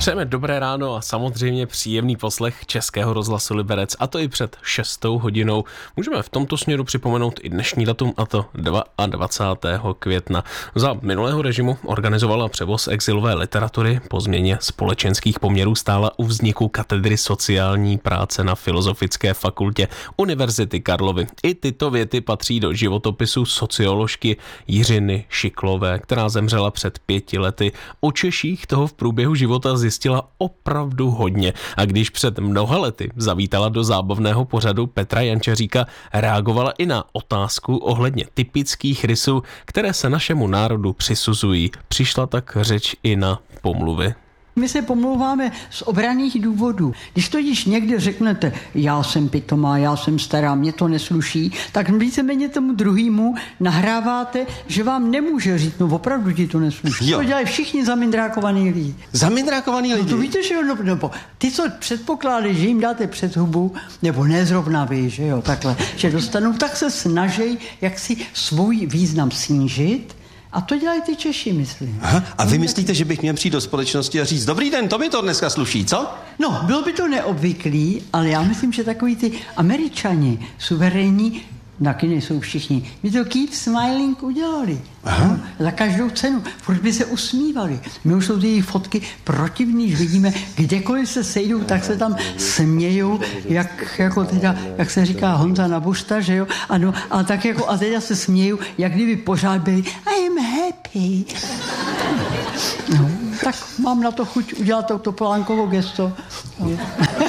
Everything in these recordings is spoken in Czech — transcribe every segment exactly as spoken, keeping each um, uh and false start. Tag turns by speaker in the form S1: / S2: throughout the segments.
S1: Přejeme dobré ráno a samozřejmě příjemný poslech Českého rozhlasu Liberec, a to i před šestou hodinou. Můžeme v tomto směru připomenout i dnešní datum, a to dvacátého druhého května. Za minulého režimu organizovala převoz exilové literatury, po změně společenských poměrů stála u vzniku katedry sociální práce na Filozofické fakultě Univerzity Karlovy. I tyto věty patří do životopisu socioložky Jiřiny Šiklové, která zemřela před pěti lety. O Češích toho v průběhu života zjistila opravdu hodně, a když před mnoha lety zavítala do zábavného pořadu Petra Jančaříka, reagovala i na otázku ohledně typických rysů, které se našemu národu přisuzují. Přišla tak řeč i na pomluvy.
S2: My se pomlouváme z obranných důvodů. Když to již někde řeknete, já jsem pitomá, já jsem stará, mě to nesluší, tak víceméně tomu druhému nahráváte, že vám nemůže říct, no opravdu ti to nesluší. Jo. To dělají všichni zamindrákovaní lidi.
S3: Zamindrákovaní lidi?
S2: No to víte, že jo, no, nebo ty, co předpokládají, že jim dáte před hubu, nebo nezrovna vy, že jo, takhle, že dostanou, tak se snaží jak si svůj význam snížit. A to dělají ty Češi, myslím.
S3: Aha, a vy myslíte, že bych měl přijít do společnosti a říct, dobrý den, to mi to dneska sluší, co?
S2: No, bylo by to neobvyklý, ale já myslím, že takový ty Američani suverénní, taky nejsou všichni, by to keep smiling udělali. No, za každou cenu. Furt by se usmívali. My už jsou ty jejich fotky protivný, že vidíme, kdekoliv se sejdou, tak se tam smějou, jak, jako teda, jak se říká Honza na Bušta, že jo? Ano, a tak jako, a teda se smějou, jak kdyby pořád byli I am happy. No, tak mám na to chuť udělat to Topolánkovo gesto. No.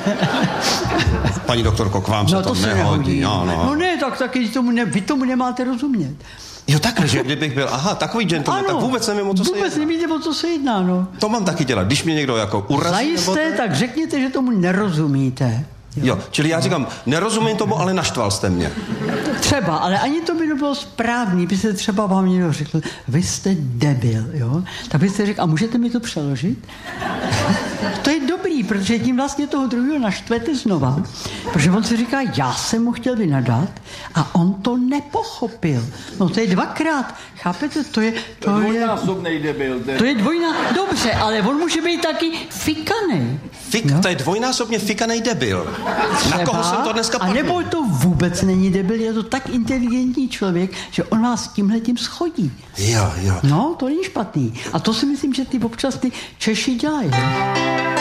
S3: Paní doktorko, k vám se
S2: no,
S3: to,
S2: to se
S3: nehodí.
S2: nehodí.
S3: No, no.
S2: no ne, tak taky tomu ne, vy tomu nemáte rozumět.
S3: Jo, takhle, že kdybych byl, aha, takový gentleman, tak vůbec nevím, o co se jedná.
S2: Vůbec nevíte, o co se jedná, no.
S3: To mám taky dělat, když mě někdo jako urazí.
S2: Zajisté,
S3: nebo
S2: tak řekněte, že tomu nerozumíte.
S3: Jo. jo, čili já říkám, nerozumím tomu, ale naštval jste mě.
S2: Třeba, ale ani to by nebylo správný, by se třeba vám někdo řekl, vy jste debil, jo? Tak byste řekl, a můžete mi to přeložit? To je dobrý, protože tím vlastně toho druhého naštvete znova, protože on si říká, já jsem mu chtěl vynadat a on to nepochopil. No to je dvakrát, chápete? To je... To,
S4: to
S2: je
S4: dvojnásobnej debil.
S2: To je dvojná... Dobře, ale on může být taky fikanej.
S3: Fik, no? To je dvojnásobně fikanej debil.
S2: Třeba,
S3: na koho jsem to dneska padl?
S2: A nebo to vůbec není debil, je to tak inteligentní člověk, že on vás s tímhletím schodí.
S3: Jo, jo.
S2: No, to není špatný. A to si myslím, že ty občas ty Češi dělají.